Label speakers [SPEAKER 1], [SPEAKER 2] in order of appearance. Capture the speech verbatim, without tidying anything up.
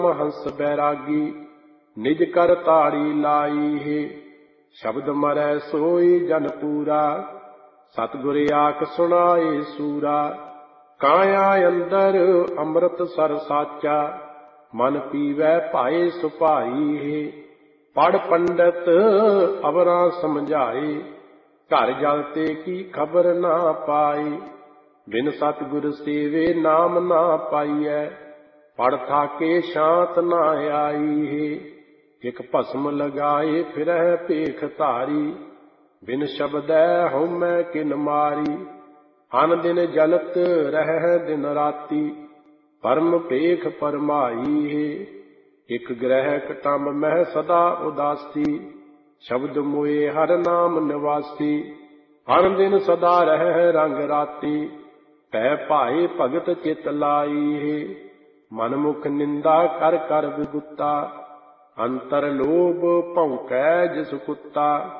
[SPEAKER 1] हंस बैरागी निज कर ताड़ी लाई है। शब्द मरै सोई जन पूरा सतगुर आख सुनाए सूरा। काया अंदर अमृत सर साचा मन पीवै भाए सुभाई है। पढ़ पंडित अवरा समझाए घर जलते की खबर ना पाई। बिन सतगुर सेवे नाम ना पाइयै पढ़ थाके शांत ना आई है। एक भस्म लगाए फिरह पेख धारी बिन शब्दै हउमै किन मारी। अन दिन जलत रह दिन राती परम पेख परमाई है। एक ग्रह कटम्ब मह सदा उदासी शब्द मोए हर नाम निवासी। अन दिन सदा रह रंग राती पै भाए भगत चित लाई है। मनमुख निंदा कर कर विगुता अंतर लोभ भौंकै जिस कुत्ता।